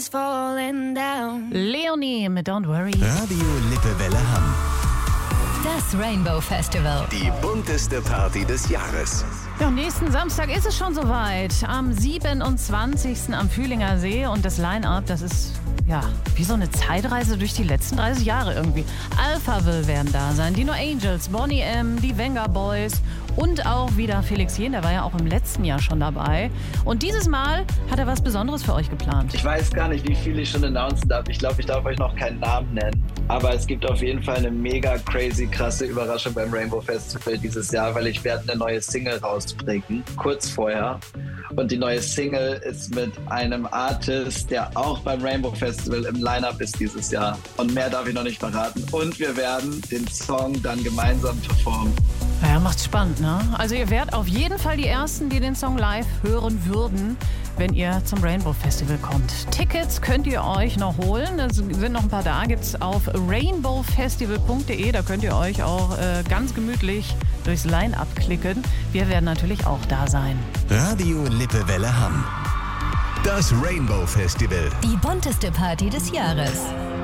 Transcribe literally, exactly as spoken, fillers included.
Leonie mit Don't Worry. Radio Lippewelle Hamm. Das Rainbow Festival. Die bunteste Party des Jahres. Ja, am nächsten Samstag ist es schon soweit. Am siebenundzwanzigsten am Fühlinger See. Und das Line-Up, das ist ja wie so eine Zeitreise durch die letzten dreißig Jahre irgendwie. Alphaville werden da sein, die No Angels, Boney M., die Venga Boys und auch wieder Felix Jähn, der war ja auch im letzten Jahr schon dabei. Und dieses Mal hat er was Besonderes für euch geplant. Ich weiß gar nicht, wie viel ich schon announcen darf. Ich glaube, ich darf euch noch keinen Namen nennen. Aber es gibt auf jeden Fall eine mega crazy, krasse Überraschung beim Rainbow Festival dieses Jahr, weil ich werde eine neue Single rausbringen, kurz vorher. Und die neue Single ist mit einem Artist, der auch beim Rainbow Festival im Line-Up ist dieses Jahr. Und mehr darf ich noch nicht verraten. Und wir werden den Song dann gemeinsam performen. Ja, macht's spannend, ne? Also ihr werdet auf jeden Fall die Ersten, die den Song live hören würden, wenn ihr zum Rainbow Festival kommt. Tickets könnt ihr euch noch holen. Es sind noch ein paar da. Gibt's auf rainbow festival punkt de. Da könnt ihr euch auch äh, ganz gemütlich durchs Line-Up klicken. Wir werden natürlich auch da sein. Radio Lippewelle Hamm. Das Rainbow Festival. Die bunteste Party des Jahres.